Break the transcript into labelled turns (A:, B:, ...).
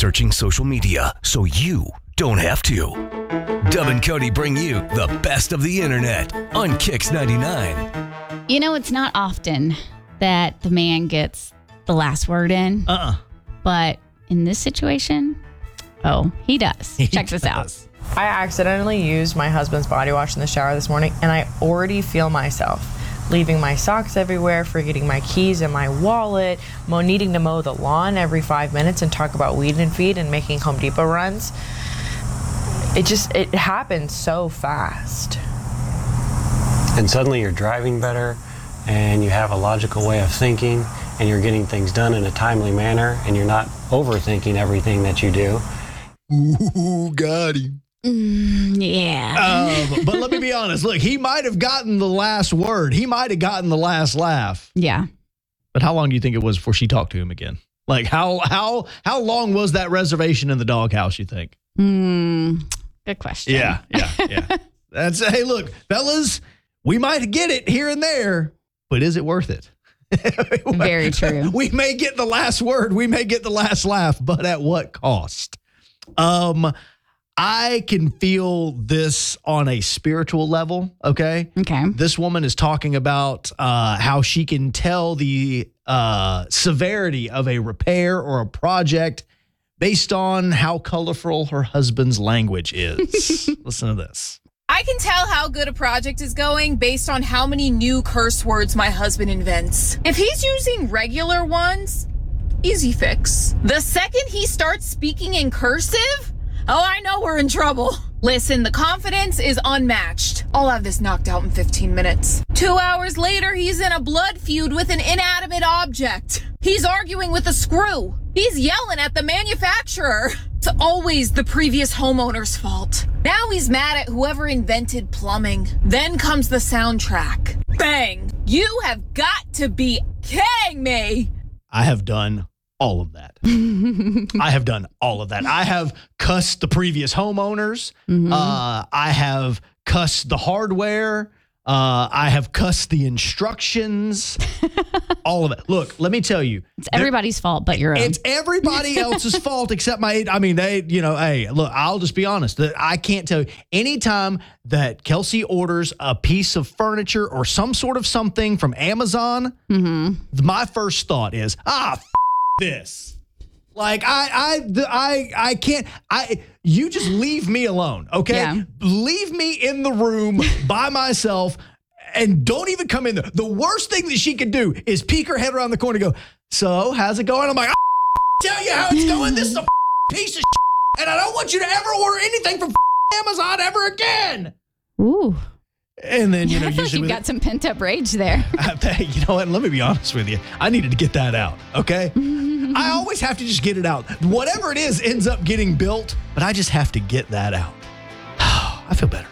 A: searching social media so you don't have to. Dub and Cody bring you the best of the internet on Kix 99.
B: You know, it's not often that the man gets the last word in. But in this situation, he does. Check this out.
C: I accidentally used my husband's body wash in the shower this morning, and I already feel myself leaving my socks everywhere, forgetting my keys and my wallet, needing to mow the lawn every 5 minutes and talk about weed and feed and making Home Depot runs. It happens so fast.
D: And suddenly you're driving better and you have a logical way of thinking and you're getting things done in a timely manner and you're not overthinking everything that you do.
E: Ooh, got him.
B: Yeah.
E: But let me be honest. Look, he might have gotten the last word. He might have gotten the last laugh.
B: Yeah.
E: But how long do you think it was before she talked to him again? Like, how long was that reservation in the doghouse, you think?
B: Good question.
E: Yeah. Hey, look, fellas, we might get it here and there, but is it worth it?
B: Very true.
E: We may get the last word. We may get the last laugh, but at what cost? I can feel this on a spiritual level, okay?
B: Okay.
E: This woman is talking about how she can tell the severity of a repair or a project based on how colorful her husband's language is. Listen to this.
F: I can tell how good a project is going based on how many new curse words my husband invents. If he's using regular ones, easy fix. The second he starts speaking in cursive, I know we're in trouble. Listen, the confidence is unmatched. I'll have this knocked out in 15 minutes. 2 hours later, he's in a blood feud with an inanimate object. He's arguing with a screw. He's yelling at the manufacturer. It's always the previous homeowner's fault. Now he's mad at whoever invented plumbing. Then comes the soundtrack. Bang! You have got to be kidding me!
E: I have done all of that. I have done all of that. I have cussed the previous homeowners. I have cussed the hardware. I have cussed the instructions. All of it. Look, let me tell you.
B: It's everybody's fault but your own.
E: It's everybody else's fault except my, hey, look, I'll just be honest. That I can't tell you. Anytime that Kelsey orders a piece of furniture or some sort of something from Amazon, my first thought is, this. Like, I can't, you just leave me alone, okay?
B: Yeah.
E: Leave me in the room by myself and don't even come in there. The worst thing that she could do is peek her head around the corner and go, so, how's it going? I'm like, tell you how it's going. This is a piece of and I don't want you to ever order anything from Amazon ever again.
B: Ooh.
E: And then,
B: I feel like you've got some pent-up rage there.
E: You know what? Let me be honest with you. I needed to get that out, okay? I always have to just get it out. Whatever it is ends up getting built, but I just have to get that out. I feel better.